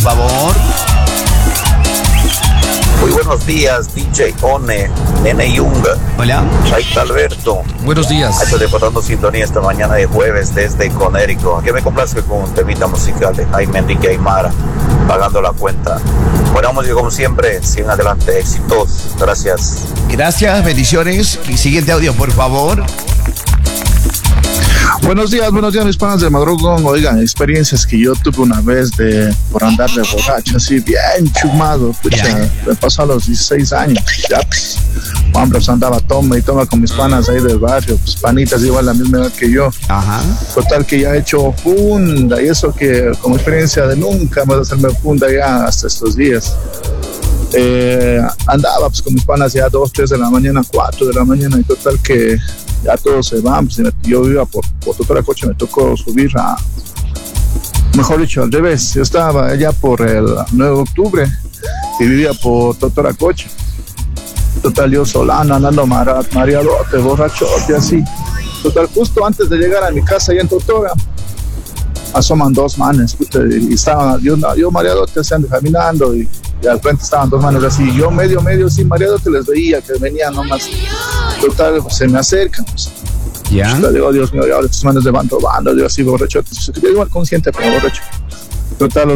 favor. Muy buenos días, DJ One, Nene Yunga. Hola. Chaita Alberto. Buenos días. Estoy reportando sintonía esta mañana de jueves desde Conérico. Que me complazca con un temita musical de Jaime Enrique Aymara, pagando la cuenta. Buena música como siempre, siguen adelante, éxitos. Gracias. Gracias, bendiciones. Siguiente audio, por favor. Buenos días, mis panas de madrugón. Oigan, experiencias que yo tuve una vez por andar de borracho, así bien chumado. Me pasó a los 16 años. Ya, pues, hombre, pues andaba toma con mis panas ahí del barrio, pues panitas igual la misma edad que yo. Ajá. Total que ya he hecho funda, y eso que como experiencia de nunca más hacerme funda ya hasta estos días. Andaba pues con mis panas ya 2, 3 de la mañana, 4 de la mañana, y total que ya todos se van. Pues, yo iba por Totoracoche, me tocó subir mejor dicho, al revés. Yo estaba allá por el 9 de octubre y vivía por Totoracoche. Total, yo solano, andando mareadote, borrachote, así. Total, justo antes de llegar a mi casa allá en Totora, asoman 2 manes, y estaban, yo mareadote, ando caminando, y al frente estaban 2 manes así, yo medio sin mareadote les veía que venían nomás. Total, pues, se me acercan, pues. Ya. Yo digo, Dios mío, ahora estos manes le van robando, yo así borracho, yo igual consciente, pero borracho. Total,